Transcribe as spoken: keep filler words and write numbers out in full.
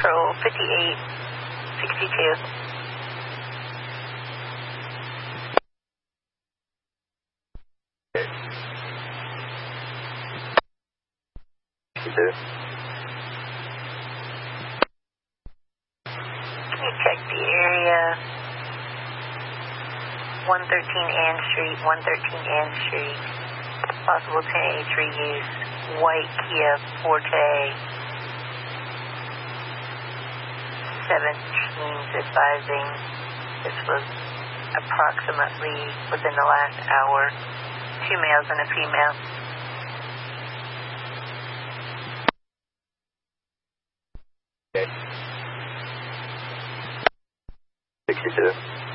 Control fifty-eight sixty-two. sixty-two. Can you check the area? one thirteen Ann Street, one thirteen Ann Street. Possible ten eighty-three use. White Kia Forte. seventeens advising this was approximately within the last hour. Two males and a female. sixty-two.